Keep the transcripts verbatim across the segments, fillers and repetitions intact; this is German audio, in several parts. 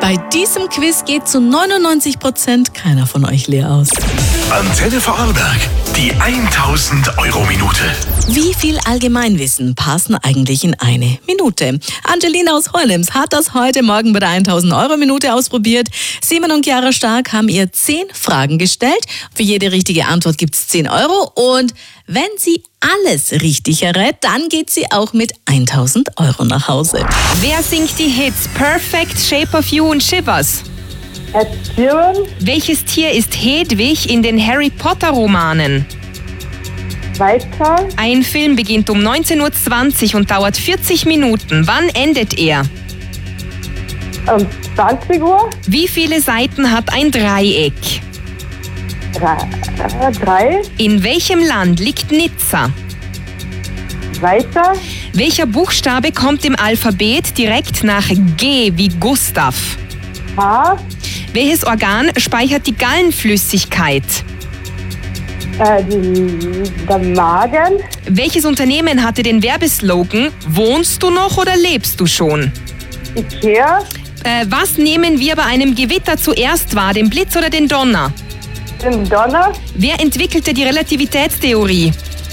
Bei diesem Quiz geht zu neunundneunzig Prozent keiner von euch leer aus. Antenne Vorarlberg, die tausend Euro Minute. Wie viel Allgemeinwissen passen eigentlich in eine Minute? Angelina aus Heulims hat das heute Morgen bei der tausend Euro Minute ausprobiert. Simon und Chiara Stark haben ihr zehn Fragen gestellt. Für jede richtige Antwort gibt es zehn Euro. Und wenn sie alles richtig errät, dann geht sie auch mit tausend Euro nach Hause. Wer singt die Hits Perfect, Shape of You und Shivers? Ed Sheeran. Welches Tier ist Hedwig in den Harry Potter Romanen? Weiter. Ein Film beginnt um neunzehn Uhr zwanzig und dauert vierzig Minuten. Wann endet er? Um zwanzig Uhr. Wie viele Seiten hat ein Dreieck? Drei. Äh, drei. In welchem Land liegt Nizza? Weiter. Welcher Buchstabe kommt im Alphabet direkt nach G wie Gustav? H. Welches Organ speichert die Gallenflüssigkeit? Äh, die, der Magen. Welches Unternehmen hatte den Werbeslogan Wohnst du noch oder lebst du schon? Ikea. Äh, was nehmen wir bei einem Gewitter zuerst wahr, den Blitz oder den Donner? Den Donner. Wer entwickelte die Relativitätstheorie?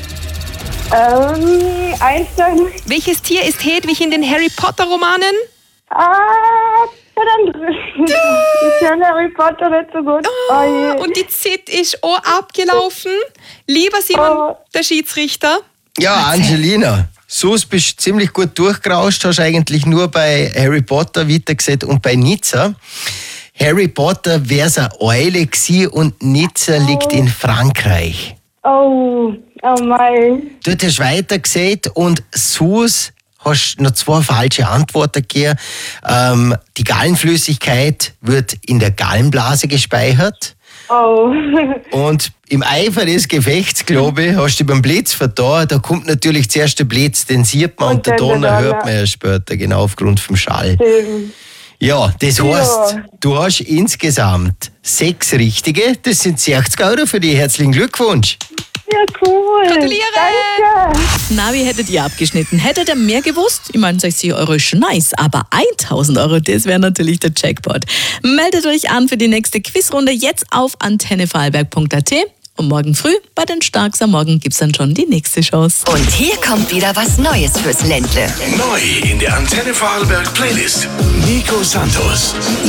Ähm, Einstein. Welches Tier ist Hedwig in den Harry Potter Romanen? Ah, verdammt. Ist ja in Harry Potter nicht so gut. Oh, je. Und die Zeit ist auch abgelaufen. Lieber Simon, Oh. der Schiedsrichter. Ja, Angelina, so bist du ziemlich gut durchgerauscht, hast eigentlich nur bei Harry Potter weitergesehen und bei Nizza. Harry Potter wär's eine Eule gewesen und Nizza liegt in Frankreich. Oh, oh mein. Dort hast du weitergesehen und Sus hast noch zwei falsche Antworten gegeben. Ähm, die Gallenflüssigkeit wird in der Gallenblase gespeichert. Oh. Und im Eifer des Gefechts, glaube ich, hast du beim Blitz vertan. Da kommt natürlich zuerst der Blitz, den sieht man, und, Und der dann der Donner Donner. hört man ja später, genau aufgrund vom Schall. Schön. Ja, das Ja. heißt, du hast insgesamt sechs richtige. Das sind sechzig Euro für dich. Herzlichen Glückwunsch. Ja, cool. Gratuliere. Danke. Na, wie hättet ihr abgeschnitten? Hättet ihr mehr gewusst? Ich meine, sechzig Euro ist schon nice, aber tausend Euro, das wäre natürlich der Jackpot. Meldet euch an für die nächste Quizrunde jetzt auf antenne vorarlberg punkt a t. Und morgen früh bei den Starks am Morgen gibt's dann schon die nächste Chance. Und hier kommt wieder was Neues fürs Ländle. Neu in der Antenne Vorarlberg Playlist. Nico Santos.